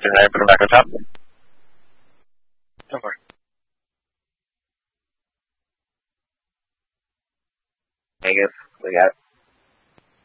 Anything right? Put them back on top. Don't worry. Vegas, we got